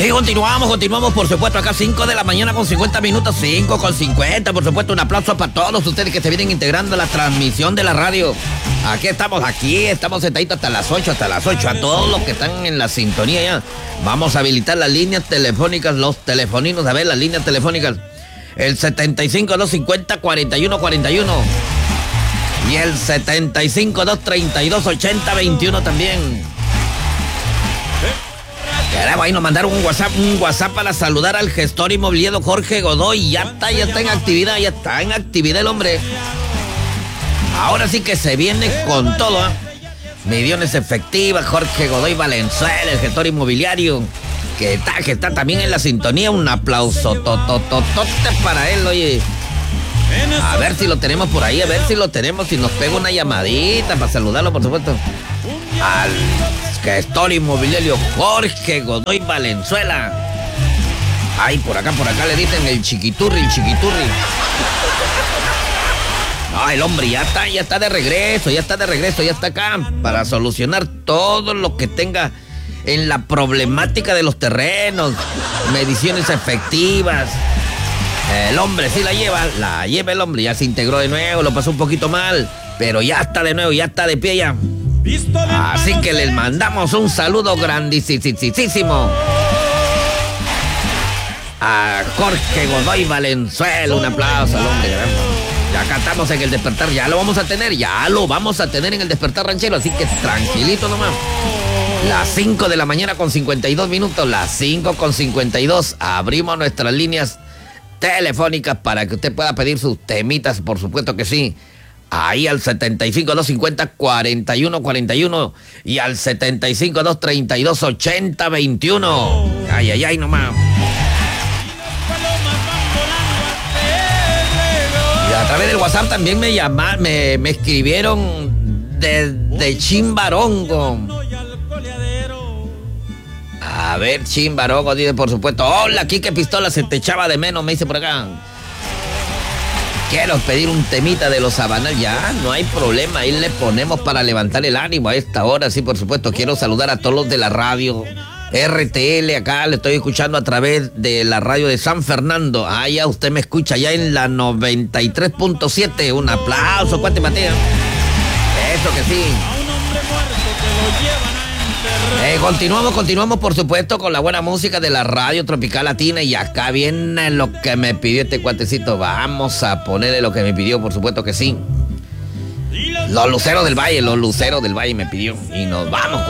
Y continuamos, por supuesto, acá 5 de la mañana con 50 minutos, 5:50, por supuesto, un aplauso para todos ustedes que se vienen integrando a la transmisión de la radio. Aquí estamos sentaditos hasta las 8, a todos los que están en la sintonía ya. Vamos a habilitar las líneas telefónicas, los telefoninos, a ver, las líneas telefónicas. El 75-250-4141 y el 75-232-8021 también. Queremos ahí nos mandaron un WhatsApp para saludar al gestor inmobiliario Jorge Godoy. Ya está en actividad el hombre. Ahora sí que se viene con todo, ¿eh? Millones efectivas, Jorge Godoy Valenzuela, el gestor inmobiliario, que está también en la sintonía. Un aplauso totototote para él, oye. A ver si lo tenemos por ahí, si nos pega una llamadita para saludarlo, por supuesto. Al gestor inmobiliario Jorge Godoy Valenzuela. Ay, por acá le dicen el chiquiturri. No, el hombre ya está de regreso, ya está acá para solucionar todo lo que tenga en la problemática de los terrenos, mediciones efectivas. El hombre sí la lleva el hombre, ya se integró de nuevo, lo pasó un poquito mal, pero ya está de nuevo, ya está de pie ya. Así que les mandamos un saludo grandísimo a Jorge Godoy Valenzuela. Un aplauso al hombre. Ya acá estamos en el despertar, ya lo vamos a tener en el despertar ranchero, así que tranquilito nomás. Las 5 de la mañana con 52 minutos, las 5:52, abrimos nuestras líneas telefónicas para que usted pueda pedir sus temitas, por supuesto que sí. Ahí al 75-250-4141 y al 75-232-8021. Ay, nomás. Y a través del WhatsApp también me escribieron de Chimbarongo. A ver, Chimbarongo dice, por supuesto, hola, Quique Pistola, se te echaba de menos, me dice por acá. Quiero pedir un temita de los Sabanal, ya, no hay problema, ahí le ponemos para levantar el ánimo a esta hora, sí, por supuesto. Quiero saludar a todos los de la radio RTL, acá le estoy escuchando a través de la radio de San Fernando. Ah, ya usted me escucha ya en la 93.7, un aplauso, cuate Mateo. Eso que sí. Continuamos, por supuesto, con la buena música de la radio tropical latina. Y acá viene lo que me pidió este cuatecito. Vamos a ponerle lo que me pidió, por supuesto que sí. Los Luceros del Valle me pidió. Y nos vamos.